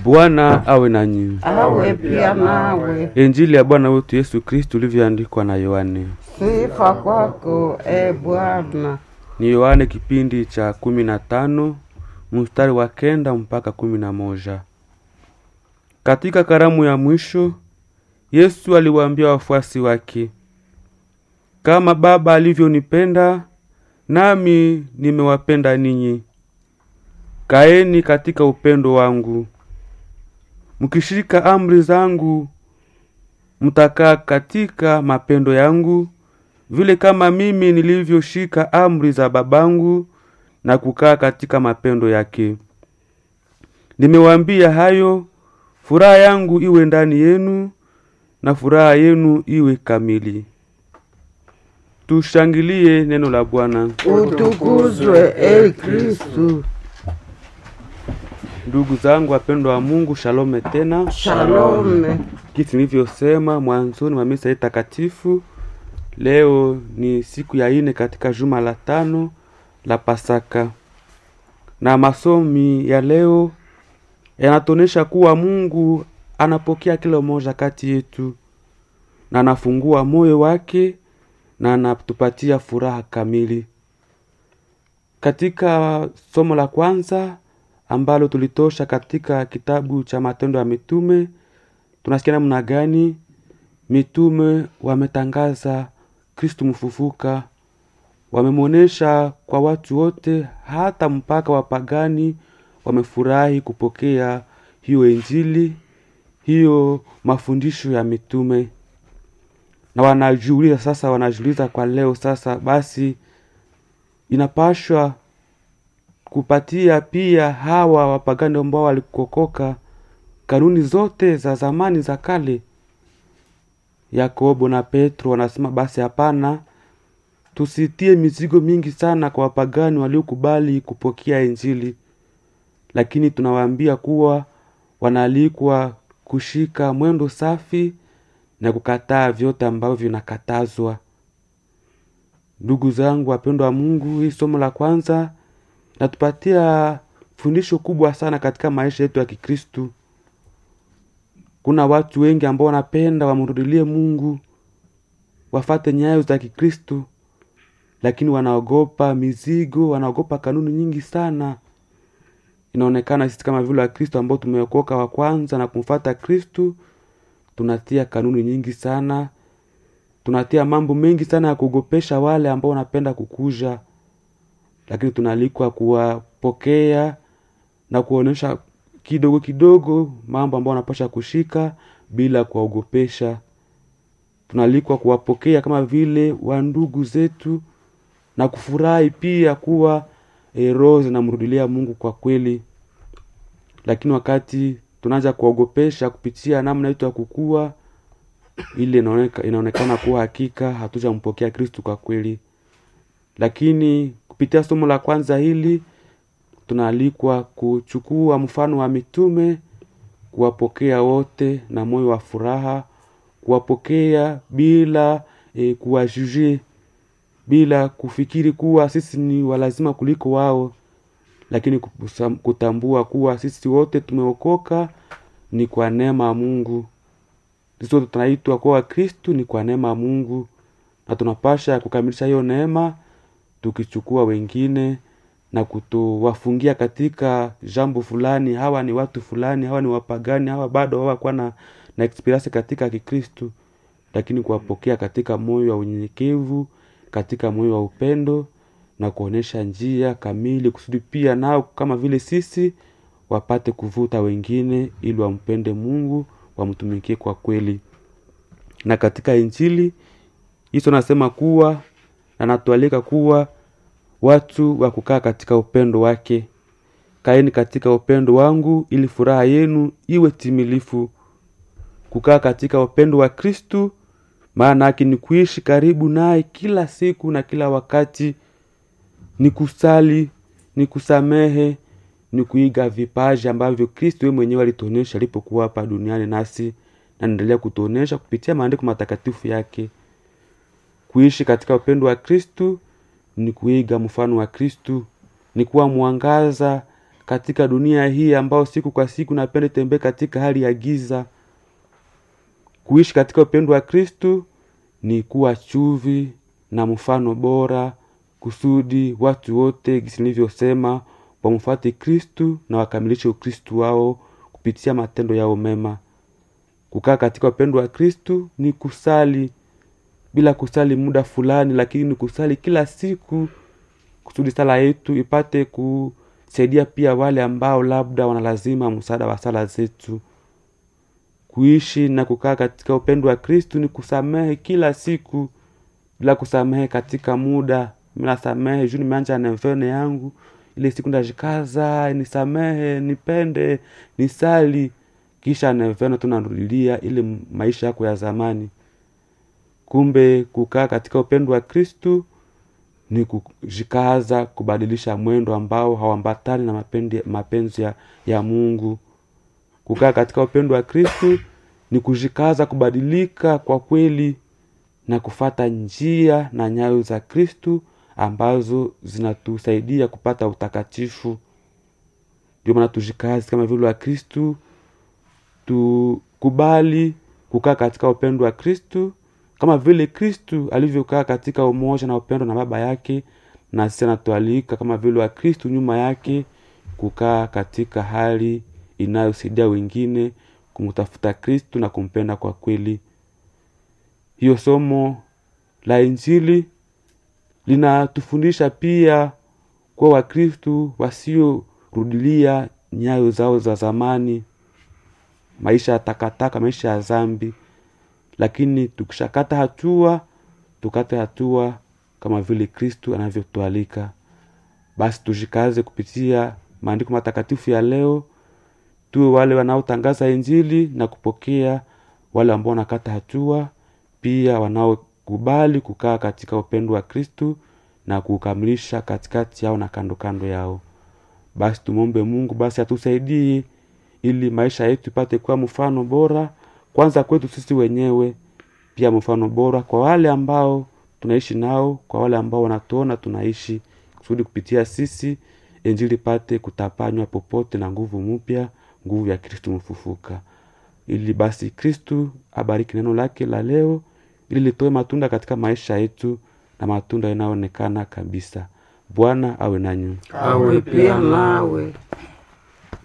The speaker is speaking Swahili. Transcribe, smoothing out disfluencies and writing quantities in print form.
Bwana awe nanyi. Awe pia nawe. Injili ya Bwana wetu Yesu Kristo ilivyoandikwa na Yohane. Sifa kwako Bwana. Ni Yohane kipindi cha 15 mstari wa 9 mpaka 11. Katika karamu ya mwisho Yesu aliwaambia wafuasi wake, kama Baba alivyonipenda, nami nimewapenda ninyi. Kaeni katika upendo wangu. Mkishika amri zangu, mtakaa katika mapendo yangu, vile kama mimi nilivyoshika amri za Babangu na kukaa katika mapendo yake. Nimewaambia hayo, furaha yangu iwe ndani yenu na furaha yenu iwe kamili. Tushangilie neno la Bwana. Utukuzwe Kristo. Ndugu zangu wapendwa wa Mungu, shalome tena. Shalome. Kiti nilivyosema mwanzoni mwa misa takatifu, leo ni siku ya 4 katika juma la 5 la Pasaka. Na masomi ya leo yanatonesha kuwa Mungu anapokea kila mmoja kati yetu na anafungua moyo wake na anatupatia furaha kamili. Katika somo la kwanza ambalo tulitosha katika kitabu cha Matendo ya Mitume, tunasikia namna gani mitume wametangaza Kristo mfufuka, wamemuonesha kwa watu wote, hata mpaka wapagani wamefurahi kupokea hiyo injili, hiyo mafundisho ya mitume. Na wanajiuliza kwa leo sasa, basi inapashwa kupatia pia hawa wapagani ambao walikokoka kanuni zote za zamani za kale. Yakobo na Petro wanasema basi hapana, tusitie mizigo mingi sana kwa wapagani waliokubali kupokea injili. Lakini tunawaambia kuwa wanaalikwa kushika mwendo safi na kukataa vyote ambavyo vinakatazwa. Ndugu zangu wapendwa wa Mungu, hii somo la kwanza natupatia fundisho kubwa sana katika maisha yetu ya Kikristo. Kuna watu wengi ambao wanapenda wamrudilie Mungu, wafate nyayo za Kikristo, lakini wanaogopa mizigo, wanaogopa kanuni nyingi sana. Inaonekana sisi kama vile wa Kristo ambao tumeokoka wa kwanza na kumfuata Kristo, tunatia kanuni nyingi sana, tunatia mambo mengi sana ya kugopesha wale ambao wanapenda kukuja. Lakini tunalikwa kuwapokea na kuonesha kidogo kidogo mambo ambayo wanapaswa kushika bila kuogopesha. Tunalikwa kuwapokea kama vile wa ndugu zetu na kufurahi pia kuwa roho zinamrudilia Mungu kwa kweli. Lakini wakati tunaanza kuogopesha kupitia namna yetu ya kukua, ile inaonekana kuwa hakika hatujampokea Kristo kwa kweli. Lakini kupitia somo la kwanza hili tunaalikwa kuchukua mfano wa mitume, kuwapokea wote na moyo wa furaha, kuwapokea bila kuwajuje, bila kufikiri kuwa sisi ni walazima kuliko wao, lakini kutambua kuwa sisi wote tumeokoka ni kwa neema ya Mungu. Sisi wote tunaitwa kwa Kristo ni kwa neema ya Mungu, na tunapasha kukamilisha hiyo neema tukichukua wengine na kutowafungia katika jambo fulani. Hawa ni watu fulani, hawa ni wapagani, hawa bado hawakuwa na experience katika Kikristo, lakini kuwapokea katika moyo wa unyenyekevu, katika moyo wa upendo na kuonesha njia kamili kusudi pia nao kama vile sisi wapate kuvuta wengine ili wampende Mungu, wamtumikie kwa kweli. Na katika injili Yesu anasema kuwa anatualika kuwa watu wa kukaa katika upendo wake. Kaeni katika upendo wangu ili furaha yenu iwe timilifu. Kukaa katika upendo wa Kristo maana yake ni kuishi karibu naye kila siku na kila wakati, ni kusali, ni kusamehe, ni kuiga vipaji ambavyo Kristo yeye mwenyewe alituonesha alipokuwa hapa duniani, nasi na anaendelea kutuonesha kupitia maandiko matakatifu yake. Kuishi katika upendo wa Kristo ni kuiga mfano wa Kristo, ni kuwa mwangaza katika dunia hii ambao siku kwa siku napenda tembea katika hali ya giza. Kuishi katika upendo wa Kristu ni kuwa chumvi na mfano bora, kusudi watu wote jinsi nilivyosema wamfuate Kristu na wakamilishe Ukristu wao kupitia matendo yao mema. Kukaa katika upendo wa Kristu ni kusali bila kusali muda fulani, lakini ni kusali kila siku kusudi sala yetu ipate kusaidia pia wale ambao labda wanalazima msaada wa sala zetu. Kuishi na kukaa katika upendo wa Kristu ni kusamehe kila siku bila kusamehe katika muda. Mimi nasamehe juu nimeanza nevene yangu, ile siku ndajikaza nisamehe, nipende, nisali, kisha nevene tunarudilia ile maisha yako ya zamani. Kumbe kukaa katika upendo wa Kristu ni kujikaza kubadilisha mwendo ambao hauambatani na mapenzi ya Mungu. Kukaa katika upendo wa Kristu ni kujikaza kubadilika kwa kweli na kufata njia na nyayo za Kristu ambazo zinatusaidia kupata utakatifu. Ndio maana tujikaze kama vile wa Kristu, tukubali kukaa katika upendo wa Kristu kama vile Kristu alivyokaa katika umoja na upendo na Baba yake, na sisi anatualika kama vile wa Kristu nyuma yake kukaa katika hali inayosaidia wengine kumtafuta Kristu na kumpenda kwa kweli. Hiyo somo la Injili linatufundisha pia kwa Wakristu wasiorudilia nyayo zao za zamani, maisha ya takataka, maisha ya dhambi. Lakini tukishakata hatua, tukate hatua kama vile Kristu anavyotualika. Basi tujikaze kupitia maandiko matakatifu ya leo, tuwe wale wanaotangaza Injili na kupokea, wale ambao wanakata hatua pia wanaokubali kukaa katika upendo wa Kristu na kukamilisha katikati yao na kando kando yao. Basi tumombe Mungu basi atusaidie ili maisha yetu ipate kuwa mfano bora, kwanza kwetu sisi wenyewe, pia mfano bora kwa wale ambao tunaishi nao, kwa wale ambao wanatuona tunaishi, kusudi kupitia sisi Injili pate kutapanywa popote na nguvu mpya, nguvu ya Kristu mfufuka. Ili basi Kristu abariki neno lake la leo, ili litoe matunda katika maisha yetu, na matunda yanayoonekana kabisa. Bwana awe nanyi. Awe pia nawe.